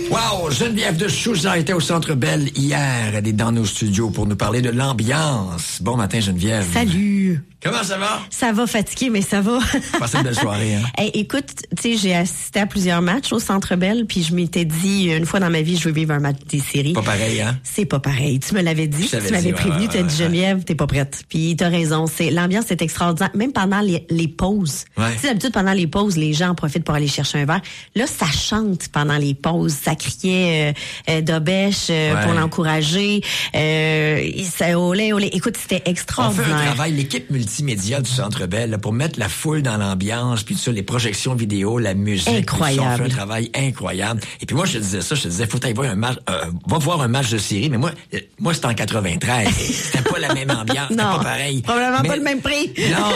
Wow! Geneviève de Souza était au Centre Bell hier. Elle est dans nos studios pour nous parler de l'ambiance. Bon matin, Geneviève. Salut! Comment ça va? Ça va fatigué, mais ça va. Passez une belle soirée, hein? Hey, écoute, tu sais, j'ai assisté à plusieurs matchs au Centre Bell, puis je m'étais dit, une fois dans ma vie, je veux vivre un match des séries. Pas pareil, hein? C'est pas pareil. Tu me l'avais dit. Tu m'avais prévenu, tu as dit, Geneviève, t'es pas prête. Puis t'as raison. L'ambiance est extraordinaire. Même pendant les pauses. Ouais. Tu sais, d'habitude, pendant les pauses, les gens en profitent pour aller chercher un verre. Là, ça chante pendant les pauses. Ça criait d'obèche pour l'encourager. Ça olé. Écoute, c'était extraordinaire. On fait un travail, l'équipe multimédia du Centre Bell, là, pour mettre la foule dans l'ambiance, puis tout ça, les projections vidéo, la musique. Incroyable. On fait un travail incroyable. Et puis moi, je te disais, faut aller voir un match, va voir un match de série, mais moi c'était en 93. C'était pas la même ambiance, c'était pas pareil. Probablement pas le même prix.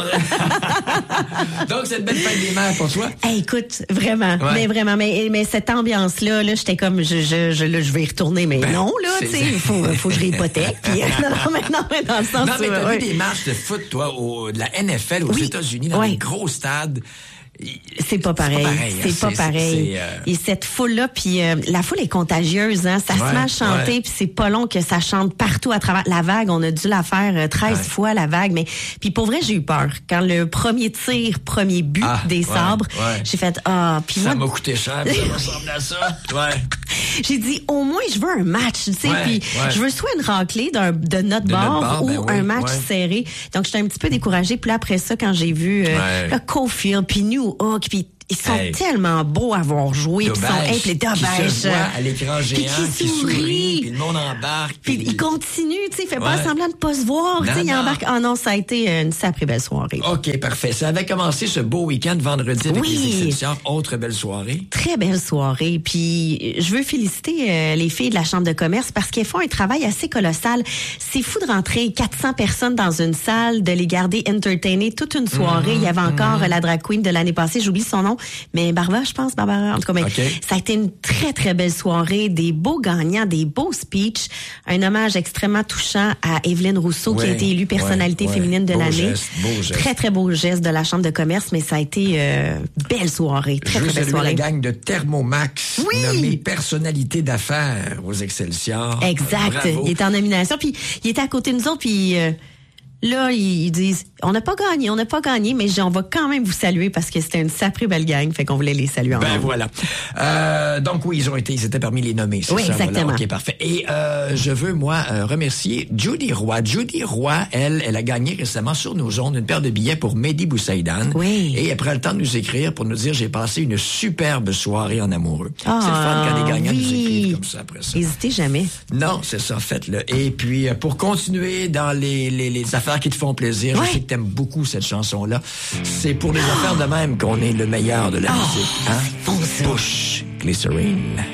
Non. Donc, c'est une belle fête des mères pour toi. Hey, écoute, vraiment, mais cette ambiance-là, j'étais comme, je vais y retourner, mais non, là, tu sais, il faut que je réhypothèque. Puis, non, mais dans le sens. Non, mais t'as vu des matchs de foot, toi, de la NFL aux États-Unis, dans des gros stades. C'est pas pareil. C'est pas pareil. Et cette foule-là, puis la foule est contagieuse, hein. Ça se met à chanter, puis c'est pas long que ça chante partout à travers la vague. On a dû la faire 13 fois, la vague. Mais puis pour vrai, j'ai eu peur. Quand le premier but des sabres, j'ai fait puis ça m'a coûté cher, ça ressemble à ça. Ouais. J'ai dit, au moins, je veux un match, tu sais, puis je veux soit une raclée de notre bord ou un match serré. Donc, j'étais un petit peu découragée. Puis là, après ça, quand j'ai vu le Cofield, puis New Hook, puis ils sont tellement beaux à avoir joué, puis ils sont impliqués qui se voient à l'écran géant, qui sourit, puis le monde embarque. Puis il continue, tu sais, il fait pas semblant de pas se voir, tu sais, il embarque. Ah non, ça a été une sacrée belle soirée. OK, parfait. Ça avait commencé ce beau week-end vendredi avec les Excelsiors. Autre belle soirée. Très belle soirée. Puis je veux féliciter les filles de la Chambre de commerce parce qu'elles font un travail assez colossal. C'est fou de rentrer 400 personnes dans une salle, de les garder entertainés toute une soirée. Il y avait encore la drag queen de l'année passée, j'oublie son nom, mais Barbara, je pense, en tout cas, mais ça a été une très, très belle soirée, des beaux gagnants, des beaux speeches, un hommage extrêmement touchant à Evelyne Rousseau, qui a été élue personnalité féminine de l'année. Très, très beau geste de la Chambre de commerce, mais ça a été belle soirée, très, très belle soirée. La gang de Thermomax, nommée personnalité d'affaires aux Excelsiors. Exact. Bravo. Il était en nomination, puis il était à côté de nous autres, puis là, ils disent, on n'a pas gagné, mais on va quand même vous saluer parce que c'était une sacrée belle gang, fait qu'on voulait les saluer ensemble. Voilà. Donc oui, ils étaient parmi les nommés, c'est ça? Exactement. Voilà. OK, parfait. Et je veux, moi, remercier Judy Roy. Judy Roy, elle a gagné récemment sur nos ondes une paire de billets pour Mehdi Boussaïdan. Oui. Et elle prend le temps de nous écrire pour nous dire, j'ai passé une superbe soirée en amoureux. C'est le fun quand les gagnants nous écrivent comme ça après ça. N'hésitez jamais. Non, c'est ça, faites-le. Et puis, pour continuer dans les affaires qui te font plaisir, je sais que t'aimes beaucoup cette chanson-là. C'est pour les affaires de même qu'on est le meilleur de la musique. Hein? C'est bon, ça. Bush Glycerine.